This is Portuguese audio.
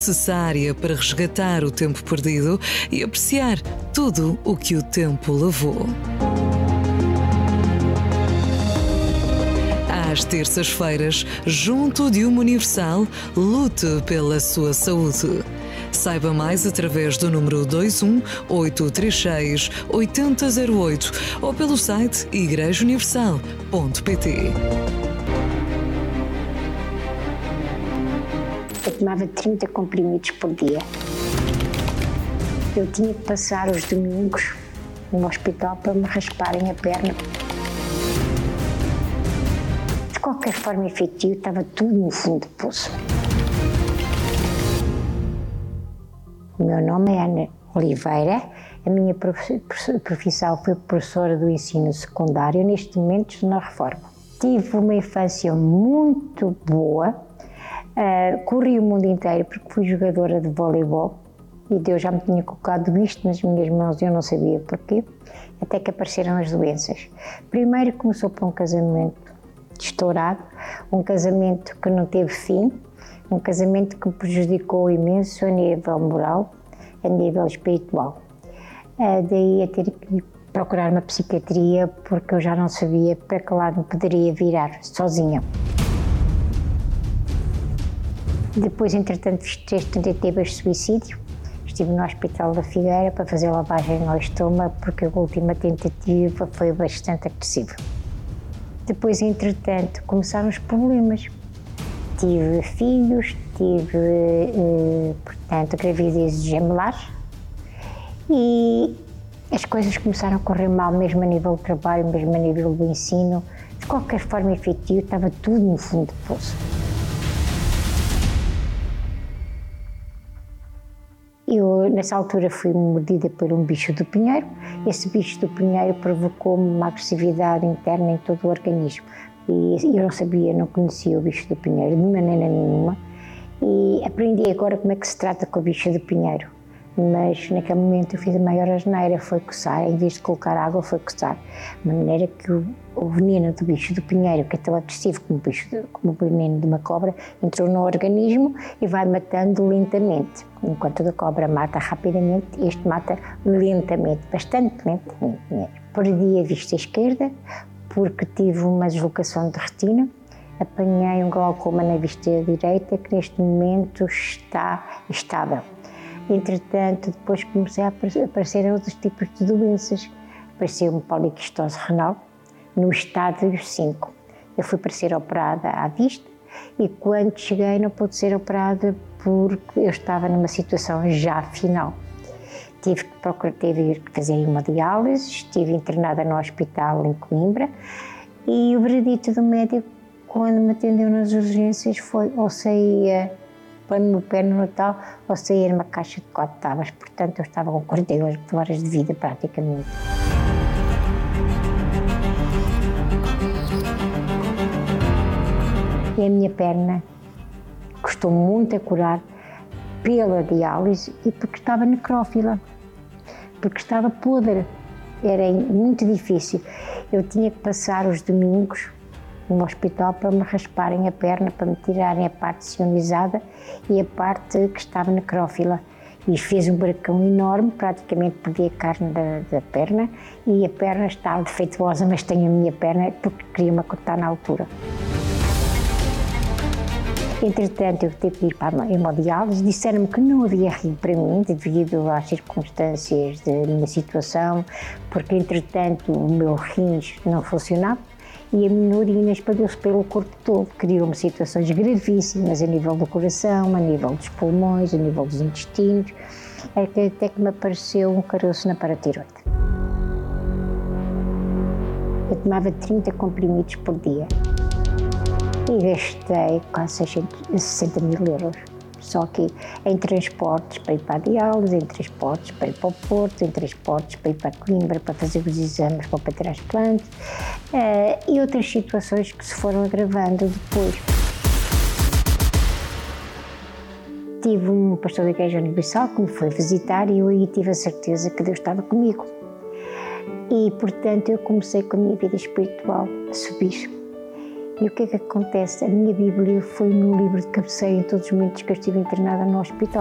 Necessária para resgatar o tempo perdido e apreciar tudo o que o tempo levou. Às terças-feiras, junto de uma Universal, lute pela sua saúde. Saiba mais através do número 21 836 8008 ou pelo site igrejauniversal.pt. Eu tomava 30 comprimidos por dia. Eu tinha que passar os domingos no hospital para me rasparem a perna. De qualquer forma efetiva, estava tudo no fundo do poço. O meu nome é Ana Oliveira, a minha profissão foi professora do ensino secundário, neste momento estou na reforma. Tive uma infância muito boa, corri o mundo inteiro porque fui jogadora de voleibol e Deus já me tinha colocado isto nas minhas mãos e eu não sabia porquê, até que apareceram as doenças. Primeiro começou por um casamento estourado, um casamento que não teve fim, um casamento que me prejudicou imenso a nível moral, a nível espiritual. Daí a ter que procurar uma psiquiatria porque eu já não sabia para que lado me poderia virar sozinha. Depois, entretanto, fiz 3 tentativas de suicídio. Estive no Hospital da Figueira para fazer lavagem ao estômago porque a última tentativa foi bastante agressiva. Depois, entretanto, começaram os problemas. Tive filhos, portanto, gravidezes gemelares e as coisas começaram a correr mal, mesmo a nível do trabalho, mesmo a nível do ensino. De qualquer forma efetiva, estava tudo no fundo do poço. Eu, nessa altura, fui mordida por um bicho do pinheiro. Esse bicho do pinheiro provocou-me uma agressividade interna em todo o organismo. E eu não sabia, não conhecia o bicho do pinheiro de maneira nenhuma. E aprendi agora como é que se trata com o bicho do pinheiro. Mas naquele momento eu fiz a maior asneira, foi coçar, em vez de colocar água, foi coçar. De maneira que o veneno do bicho do pinheiro, que é tão agressivo como o veneno de uma cobra, entrou no organismo e vai matando lentamente. Enquanto a cobra mata rapidamente, este mata lentamente, bastante lentamente. Perdi a vista esquerda porque tive uma deslocação de retina, apanhei um glaucoma na vista direita que neste momento está estável. Entretanto, depois comecei a aparecer outros tipos de doenças. Apareceu-me poliquistose renal no estádio 5. Eu fui para ser operada à vista e quando cheguei não pude ser operada porque eu estava numa situação já final. Tive que fazer hemodiálise, estive internada no hospital em Coimbra e o veredito do médico, quando me atendeu nas urgências, foi ou saía põe-me o pé no Natal ou saía numa caixa de 4 tábuas. Portanto, eu estava com 48 horas de vida praticamente. E a minha perna custou muito a curar pela diálise e porque estava necrófila, porque estava podre. Era muito difícil. Eu tinha que passar os domingos no hospital para me rasparem a perna, para me tirarem a parte sionizada e a parte que estava necrófila. E fez um buracão enorme, praticamente perdi a carne da perna e a perna está defeituosa, mas tenho a minha perna porque queria-me cortar na altura. Entretanto, eu tive que ir para a hemodiálise, disseram-me que não havia rim para mim, devido às circunstâncias da minha situação, porque entretanto o meu rins não funcionava e a minha urina espalhou-se pelo corpo todo, criou-me situações gravíssimas a nível do coração, a nível dos pulmões, a nível dos intestinos, até que me apareceu um caroço na paratiroide. Eu tomava 30 comprimidos por dia. E gastei quase 60 mil euros, só que em transportes para ir para a diálise, em transportes para ir para o Porto, em transportes para ir para Coimbra, para fazer os exames para o transplante e outras situações que se foram agravando depois. Tive um pastor da Igreja Universal que me foi visitar e eu aí tive a certeza que Deus estava comigo. E, portanto, eu comecei com a minha vida espiritual a subir. E o que é que acontece? A minha Bíblia foi o meu livro de cabeceira em todos os momentos que eu estive internada no hospital.